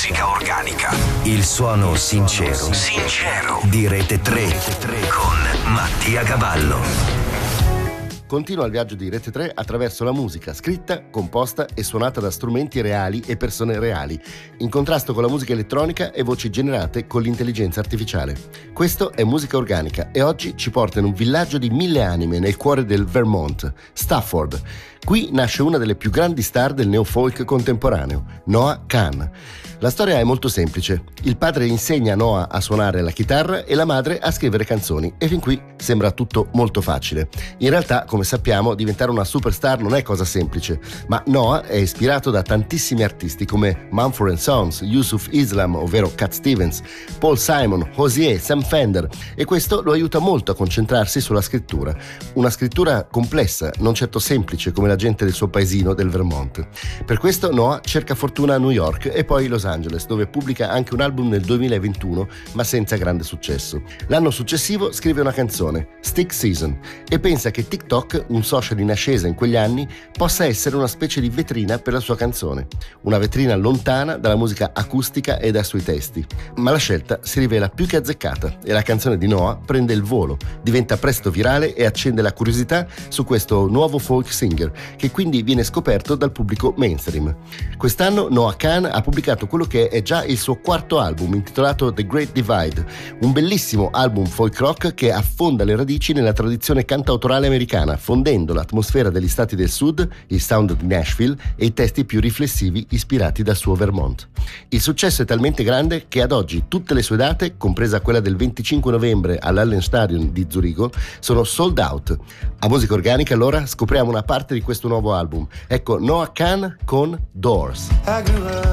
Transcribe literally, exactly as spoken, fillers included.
Musica organica. Il suono sincero. Sincero. Di Rete tre con Mattia Cavallo. Continua il viaggio di Rete tre attraverso la musica scritta, composta e suonata da strumenti reali e persone reali, in contrasto con la musica elettronica e voci generate con l'intelligenza artificiale. Questo è Musica Organica e oggi ci porta in un villaggio di mille anime nel cuore del Vermont, Stafford. Qui nasce una delle più grandi star del neofolk contemporaneo, Noah Kahan. La storia è molto semplice. Il padre insegna a Noah a suonare la chitarra e la madre a scrivere canzoni e fin qui sembra tutto molto facile. In realtà, come sappiamo, diventare una superstar non è cosa semplice, ma Noah è ispirato da tantissimi artisti come Mumford and Sons, Yusuf Islam, ovvero Cat Stevens, Paul Simon, Hozier, Sam Fender, e questo lo aiuta molto a concentrarsi sulla scrittura. Una scrittura complessa, non certo semplice come la gente del suo paesino del Vermont. Per questo Noah cerca fortuna a New York e poi Los Angeles, dove pubblica anche un album nel duemilaventuno, ma senza grande successo. L'anno successivo scrive una canzone, Stick Season, e pensa che TikTok, un social in ascesa in quegli anni, possa essere una specie di vetrina per la sua canzone. Una vetrina lontana dalla musica acustica e dai suoi testi. Ma la scelta si rivela più che azzeccata e la canzone di Noah prende il volo, diventa presto virale e accende la curiosità su questo nuovo folk singer, che quindi viene scoperto dal pubblico mainstream. Quest'anno Noah Kahan ha pubblicato quello che è già il suo quarto album, intitolato The Great Divide, un bellissimo album folk rock che affonda le radici nella tradizione cantautorale americana, fondendo l'atmosfera degli stati del sud, il sound di Nashville e i testi più riflessivi ispirati dal suo Vermont. Il successo è talmente grande che ad oggi tutte le sue date, compresa quella del venticinque novembre all'Hallenstadion di Zurigo, sono sold out. A Musica Organica allora scopriamo una parte di questo nuovo album. Ecco Noah Kahan con Doors.